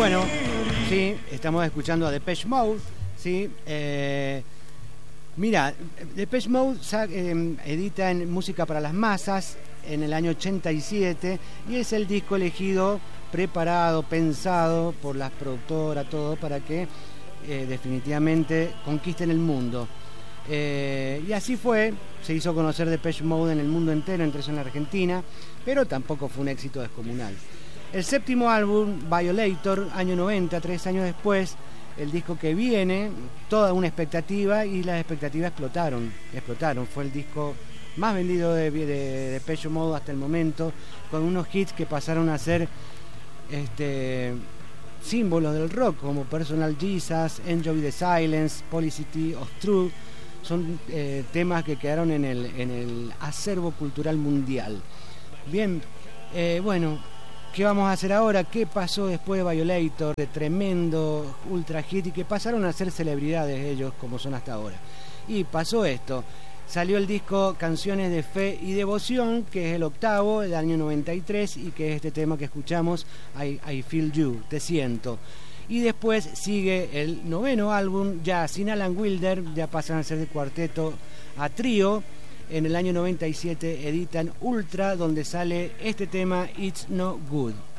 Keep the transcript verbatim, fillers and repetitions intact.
Bueno, sí, estamos escuchando a Depeche Mode, sí. Eh, mira, Depeche Mode eh, edita en Música para las Masas en el año ochenta y siete y es el disco elegido, preparado, pensado por las productoras, todo para que eh, definitivamente conquisten el mundo. Eh, y así fue, se hizo conocer Depeche Mode en el mundo entero, entre eso en la Argentina, pero tampoco fue un éxito descomunal. El séptimo álbum, Violator, año noventa, tres años después, el disco que viene, toda una expectativa, y las expectativas explotaron, explotaron. Fue el disco más vendido de, de, de Depeche Mode hasta el momento, con unos hits que pasaron a ser este, símbolos del rock, como Personal Jesus, Enjoy the Silence, Policy of Truth. Son eh, temas que quedaron en el, en el acervo cultural mundial. Bien, eh, bueno, ¿qué vamos a hacer ahora? ¿Qué pasó después de Violator, de tremendo ultra hit, y que pasaron a ser celebridades ellos como son hasta ahora? Y pasó esto, salió el disco Canciones de Fe y Devoción, que es el octavo del año noventa y tres, y que es este tema que escuchamos, I, I Feel You, Te Siento. Y después sigue el noveno álbum, ya sin Alan Wilder, ya pasan a ser de cuarteto a trío. En el año noventa y siete editan Ultra, donde sale este tema, It's No Good.